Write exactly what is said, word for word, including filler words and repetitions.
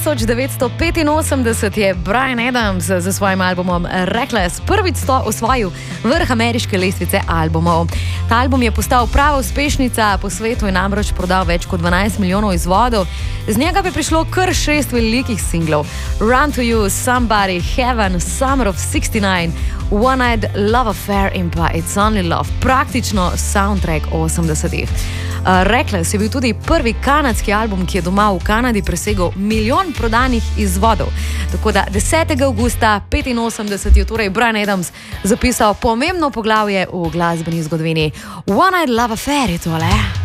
tisoč devetsto petinosemdeset je Bryan Adams za svojim albumom Reckless prvič osvojil vrh ameriške lestvice albumov. Ta album je postal prava uspešnica po svetu in namreč prodal več kot dvanajst milijonov izvodov. Z njega bi prišlo kar šest velikih singlov: Run to You, Somebody, Heaven, Summer of šestnajst, One-Eyed Love Affair in pa It's Only Love, praktično soundtrack osemdesetih. Uh, Reckless je bil tudi prvi kanadski album, ki je doma v Kanadi presegel milijon prodanih izvodov. Tako da desetega avgusta petinosemdeset je torej Bryan Adams zapisal pomembno poglavje v glasbeni zgodovini. One-Eyed Love Affair je tole.